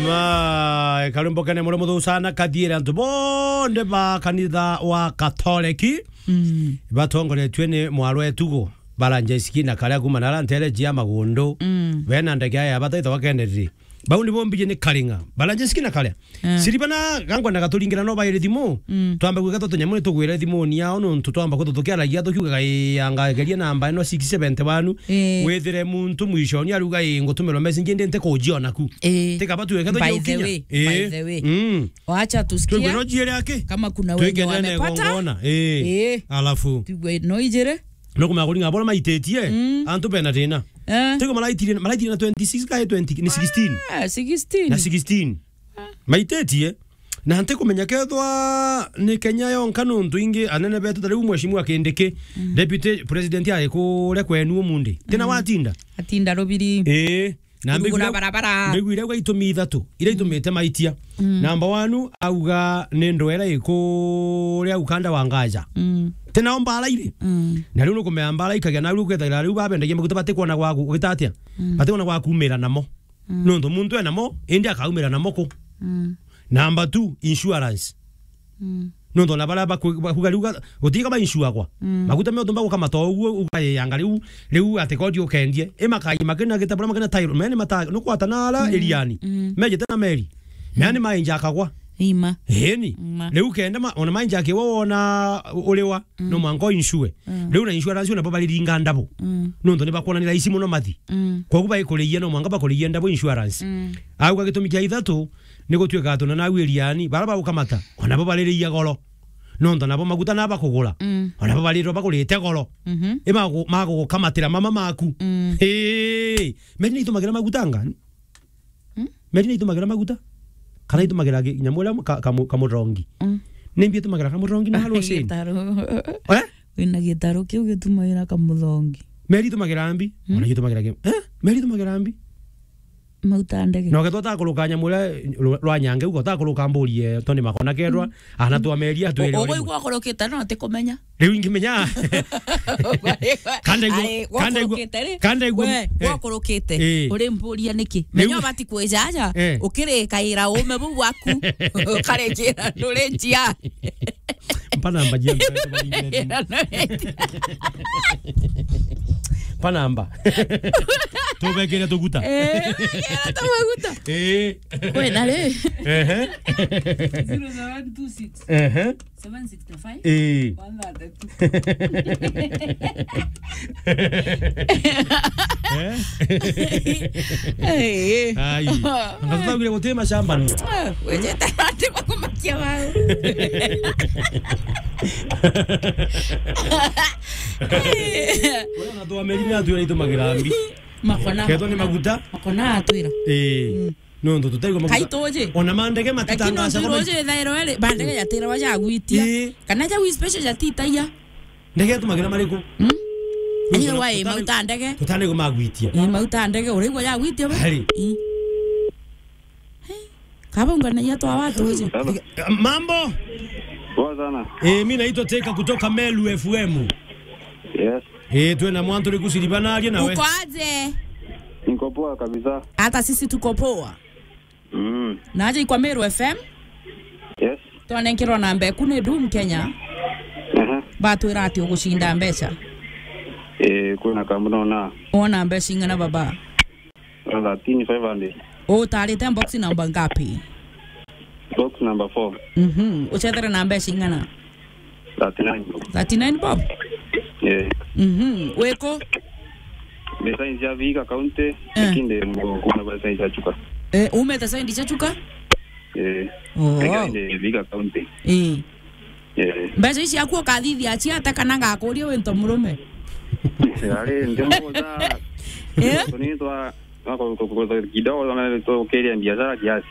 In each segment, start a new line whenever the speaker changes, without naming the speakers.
Ma kalumbokane moro mudu sana kadira ntu bonde ba kanitha wa Katoliki. Batongole twene mwalwe tugo balanje sikina kala kumanala ntele jia magondo. Bena ndege ya bataita wakenderi. Baundi bombi ni kalinga. Balanje sikina kala. Siribana gangwa na katulingira no bayire dimo. Twamba kugato tunyamune tugwire dimo ni yao no tutwamba ko tutokera ya dokyuga yanga geria namba no 671 wethire muntu mwisho ni aruga ngo tumero message ndente ko jiona ku. Teka batu wekato yokinya.
By the way. Waacha tusikia.
Tugwiro jire yake.
Kama kuna wenye wamepata.
Alafu.
Tugwiro no ijere.
Loko makulinga bora maitetie. Antu pena tena. Tego malaiti na 26 ka 20 ni 16.
16.
Na 16. Maitetie. Na ante kumenya kethwa ni Kenya yo nkanu ntuingi anene betu tari umweshimu akendeke deputy president ya ko kwenu munde. Tena watinda.
Atinda robiri.
Na mbigura
barabara.
Mbigura kwa itumi ithatu. Ira itumite maitia. Number 1 auga nendo era iko ria ukanda wangaja. Tena ombala ire. Na riu nukumea mbala ikagia na riu kwethagira riu babendege muguta batekona gwaku ugitatia. Batekona gwaku umira namo. Nondo muntu enamo indi akaumira namo ko. Number 2 insurance. Nondo na bala bakugaliuga utika ba insure kwa. Maguta me otomba kama to ukayanga riu atekodi ukendie. Emakai makena gitabula makena tairo. Mene mata no kwata nala eliani. Meje tena meri. Mene mainja akagwa.
Ima.
Heni. Leu kenda ona mainja ke wona olewa no mango insure. Leu na insurance na baba liringa ndabo. Nondo ne bakona ni laisi muno mati. Kwa kuba ikoleye no manga bakoleye ndabo insurance. Au kagitumikya ithatu niko twe gato na nawe eliani baraba ukamata. Ona baba liria golo. Nondo nabo maguta na bakugula. Ona baba liro bakulete golo. Mago kamatira mama maku. Meni itumagira magutanga. Meni itumagira maguta. Kana itumagira nyamula kamurongi. Nembi itumagira kamurongi na halo sen.
Wina gitaro kyo gitumagira kamurongi.
Meri itumagira ambi. Ona itumagira ke. Meri itumagira ambi.
Mautandege.
No gatota kuluka nyamula rwanyange uko takuluka mburi toni makona kerwa ana twa meri atwere.
Ogo igwa koroketa no te komenya.
Riu ingimenya. Kande
gwa korokete. Uri mburia niki. Menya bati kwejaja. Ukire kaira ume bu waku. Karejera ndolenjia.
Panamba jembe. Panamba. Tubekere tuguta.
Era tuguta. We nale.
0726. 765. 132.
Ai. Ngazaba kule wote mashamba ni.
Wewe tayari kwa kumakia wao.
Ona ndo amerina tu ile tumagira ambi.
Makona.
Keto ni maguta?
Makona atwira.
No ndo tutaigo maguta.
Kaitoje.
Ona mandege matitangasa
kwa. Kaitoje thairo ele bandege yatira waja gwitia. Kana ja wi special yatitaya.
Ndege tumagira mariko.
Ani wai mauta ndege.
Tutane go magwitia.
Mauta ndege urigwa ya gwitia ba.
Hari.
Kabonga na yato watu hizo.
Mambo?
Poa sana.
Mimi naitwa Teka kutoka Melu FM.
Yes.
Tuwe na mwanzo likusiribana aje nawe.
Uko aje?
Niko poa kabisa.
Hata sisi tuko poa. Na aje kwa Meru FM?
Yes.
Tuanekirwa na mbeku ne dum Kenya. Batu irati ugushinda mbecha.
Kuna kamuno na.
Ona mbecha ingana baba.
500.
Tarite box number ngapi?
Box number 4.
Uchetera na mbecha ingana?
39
bob. Weko?
Besa inja vika kaunte kinde kuna besa inja chuka.
Ume tasa inja chuka?
Kinde vika kaunte.
Besa isi akuo kadhithi achi atakana ngakuria wento murume.
Ale ndemo za. Tonitwa wako kidogo na to keria biashara kiasi.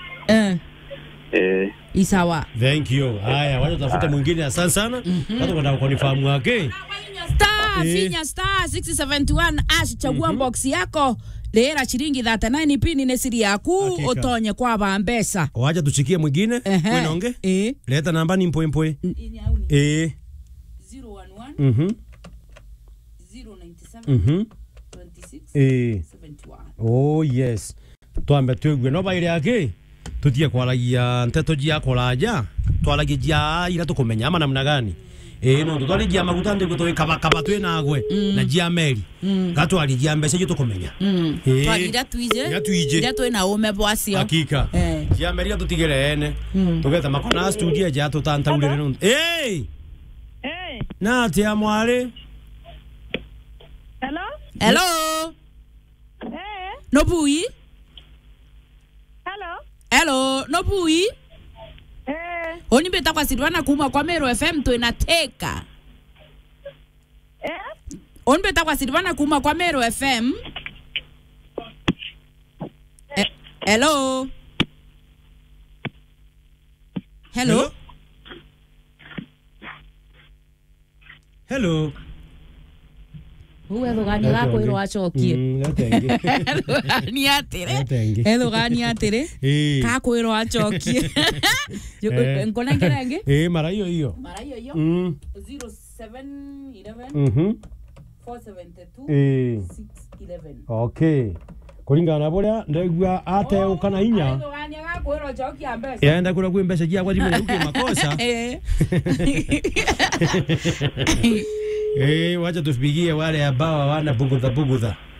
Isawa.
Thank you. Haya, wacha tafute mwingine asante sana. Watu wanataka kunifahamu wake.
Finya star 671 ash chagua box yako. Lera shilingi 39 pini ne siri yaku utonye kwa bambesa.
Wacha tuchikie mwingine. Wenonge? Leta namba ni mpoe.
011 097 26 71.
Oh yes. Tuambe twegwe no baile yake. tutie kwaragia nteto jia koraja twaragia jia ira tukumenya ama namna gani no tutwaragia maguta ndi gutwe kaba twe nagwe na jia meri gatwaragia mbeca je tukumenya
twagira tuije ira twe na ume bwacio
hakika jia meri tutigere ene tugeta makona studio ja tutantaurire no na tia mware
hello no bui hello no bui oni beta kwa Silvana kuma kwa Meru FM tu inateka oni beta kwa Silvana kuma kwa Meru FM hello
hello
uwe thogani gako iro acokie ni atere kako iro acokie nkona ngerenge
mara hiyo
0711 472 611
okay kuringana na boria ndegwa ate ukana hinya
thogani gako iro acokia mbeca
yaenda kura kwa mbeca jia kwa jimu uke makosa wacha tusipigie wale ambao hawana bugudha